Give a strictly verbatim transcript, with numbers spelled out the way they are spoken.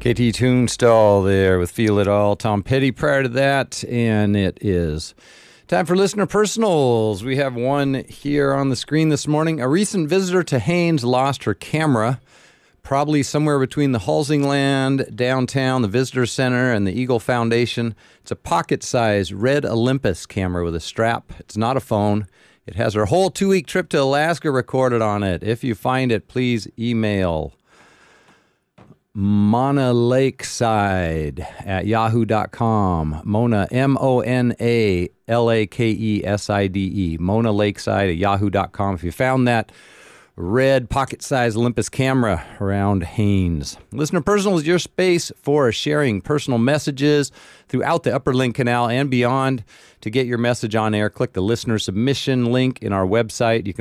K T Toonstall there with Feel It All. Tom Petty prior to that, and it is time for listener personals. We have one here on the screen this morning. A recent visitor to Haines lost her camera, probably somewhere between the Halsingland, downtown, the Visitor Center, and the Eagle Foundation. It's a pocket-sized red Olympus camera with a strap. It's not a phone. It has her whole two-week trip to Alaska recorded on it. If you find it, please email Mona Lakeside at yahoo dot com. Mona, M O N A L A K E S I D E. Mona Lakeside at yahoo dot com. If you found that red pocket-sized Olympus camera around Haines. Listener Personal is your space for sharing personal messages throughout the Upper Link Canal and beyond. To get your message on air, click the listener submission link in our website. You can